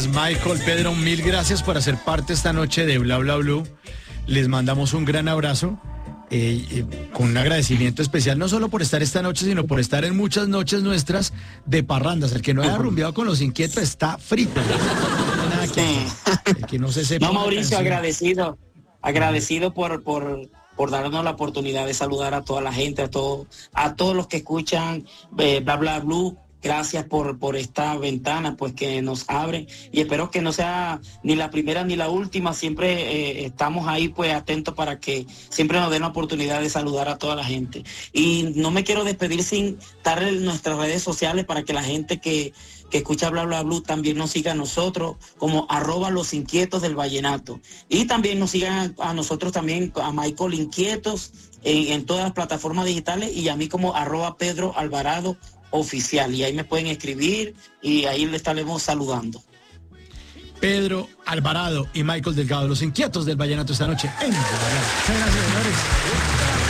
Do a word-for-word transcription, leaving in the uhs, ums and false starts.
noches, Michael, Pedro, mil gracias por hacer parte esta noche de Bla Bla Blue. Les mandamos un gran abrazo, eh, eh, con un agradecimiento especial, no solo por estar esta noche, sino por estar en muchas noches nuestras de parrandas. El que no haya rumbeado con Los Inquietos está frito. No hay nada que hacer. El que no se sepa No, Mauricio, canción. agradecido, agradecido por, por, por darnos la oportunidad de saludar a toda la gente, a todos, a todos los que escuchan eh, Bla Bla Blue. Gracias por, por esta ventana pues que nos abre y espero que no sea ni la primera ni la última. Siempre eh, estamos ahí pues atentos para que siempre nos den la oportunidad de saludar a toda la gente. Y no me quiero despedir sin darle nuestras redes sociales para que la gente que, que escucha Bla Bla Blue también nos siga a nosotros como arroba Los Inquietos del Vallenato. Y también nos sigan a nosotros también, a Michael Inquietos en, en todas las plataformas digitales y a mí como arroba Pedro Alvarado oficial, y ahí me pueden escribir y ahí le estaremos saludando. Pedro Alvarado y Michael Delgado, Los Inquietos del Vallenato esta noche en Bla Bla Blue. Muchas gracias, señores.